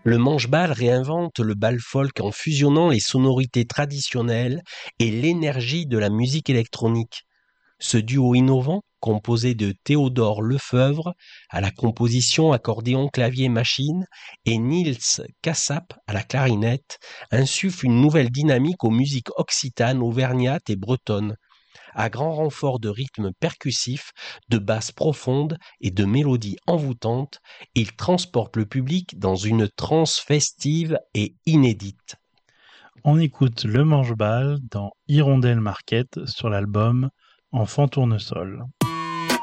Le manche-bal réinvente le bal folk en fusionnant les sonorités traditionnelles et l'énergie de la musique électronique. Ce duo innovant, composé de Théodore Lefeuvre à la composition accordéon clavier machine et Niels Cassap à la clarinette, insuffle une nouvelle dynamique aux musiques occitanes, auvergnates et bretonnes, à grand renfort de rythmes percussifs, de basses profondes et de mélodies envoûtantes. Il transporte le public dans une transe festive et inédite. On écoute Le Manche-Bal dans Hirondelle Marquette sur l'album Enfant tournesol.